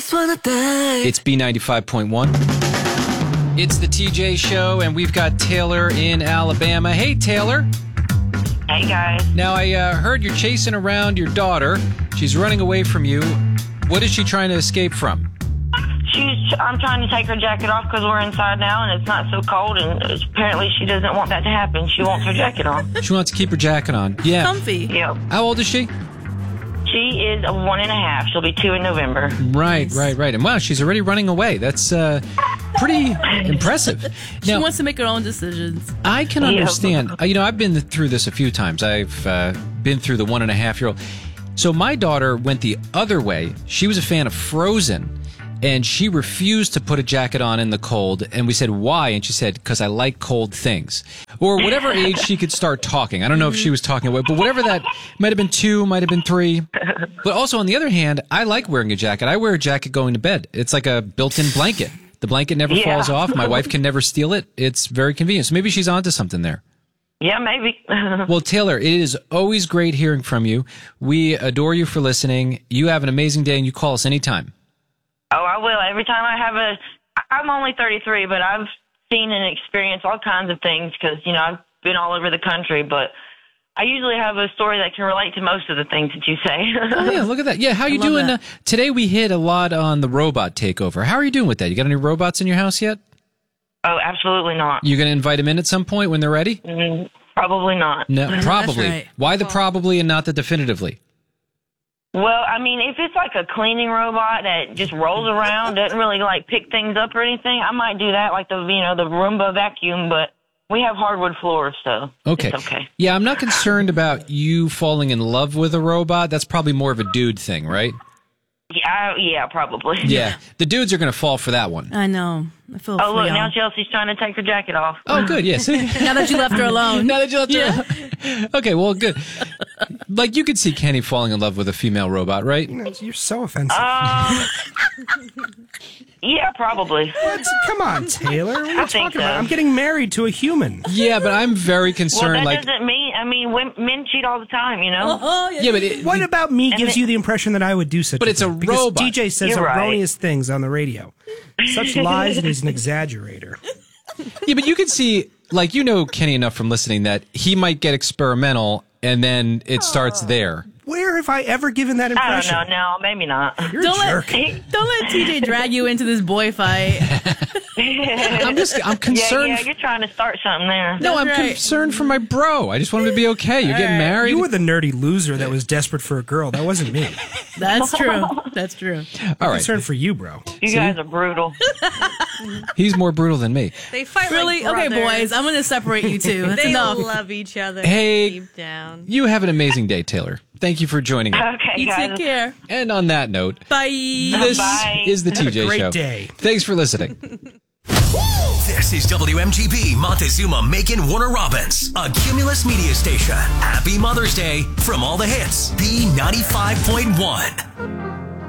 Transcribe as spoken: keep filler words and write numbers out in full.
just wanna die. It's B ninety-five point one. It's the T J Show, and we've got Taylor in Alabama. Hey, Taylor. Hey, guys. Now, I uh, heard you're chasing around your daughter. She's running away from you. What is she trying to escape from? She's. I'm trying to take her jacket off because we're inside now and it's not so cold, and apparently she doesn't want that to happen. She wants her jacket on. She wants to keep her jacket on. Yeah. Comfy. Yep. How old is she? She is a one and a half. She'll be two in November. Right, Nice. right, right. And wow, she's already running away. That's uh, pretty impressive. She Now, wants to make her own decisions. I can Yeah. understand. Uh, You know, I've been through this a few times. I've uh, been through the one and a half year old. So my daughter went the other way. She was a fan of Frozen, and she refused to put a jacket on in the cold. And we said, why? And she said, because I like cold things. Or whatever age she could start talking. I don't know if she was talking away, but whatever that might have been two, might have been three. But also, on the other hand, I like wearing a jacket. I wear a jacket going to bed. It's like a built-in blanket. The blanket never Yeah. falls off. My wife can never steal it. It's very convenient. So maybe she's onto something there. Yeah, maybe. Well, Taylor, it is always great hearing from you. We adore you for listening. You have an amazing day, and you call us anytime. Oh, I will. Every time I have a, I'm only thirty-three, but I've seen and experienced all kinds of things because, you know, I've been all over the country, but I usually have a story that can relate to most of the things that you say. Oh, yeah, look at that. Yeah, how you love doing? Uh, that. today we hit a lot on the robot takeover. How are you doing with that? You got any robots in your house yet? Oh, absolutely not. You going to invite them in at some point when they're ready? Mm, probably not. No, probably. right. Why the probably and not the definitively? Well, I mean, if it's like a cleaning robot that just rolls around, doesn't really like pick things up or anything, I might do that, like the, you know, the Roomba vacuum, but we have hardwood floors, so Okay. it's okay. Yeah, I'm not concerned about you falling in love with a robot. That's probably more of a dude thing, right? Yeah, I, yeah, probably. Yeah. The dudes are going to fall for that one. I know. I feel Oh, for look, y'all. now Chelsea's trying to take her jacket off. Oh, good. Yes. Now that you left her alone. Now that you left her. Okay, well, good. Like, you could see Kenny falling in love with a female robot, right? You know, you're so offensive. Um, yeah, probably. What? Come on, Taylor. What are you I think talking about? so. I'm getting married to a human. Yeah, but I'm very Well, concerned. that like, doesn't mean, I mean, women, men cheat all the time, you know? Oh, yeah. yeah, but it, What about me And gives it- you the impression that I would do such But a it's a thing? Because robot. D J says You're right. erroneous things on the radio. Such lies, and he's an exaggerator. yeah, but you could see, like, you know Kenny enough from listening that he might get experimental, and then it starts there. Where have I ever given that I don't impression? know. No, maybe not. You're Don't a let, jerk. don't let T J drag you into this boy fight. I'm just, I'm Yeah, concerned. yeah, you're trying to start something there. no, I'm That's right. concerned for my bro. I just want him to be okay. You're getting right. married. You were the nerdy loser that was desperate for a girl. That wasn't me. That's true. That's true. All right. Concerned for you, bro. You guys are brutal. He's more brutal than me. They fight Really? like Okay, brothers. boys, I'm going to separate you two. That's They enough. love each other Hey. deep down. You have an amazing day, Taylor. Thank you for joining us. Okay, You guys. take care. And on that note, Bye. this Bye. is the T J Great Show. day. Thanks for listening. This is W M G B Montezuma Macon Warner Robins, a Cumulus media station. Happy Mother's Day from all the hits. B ninety-five point one.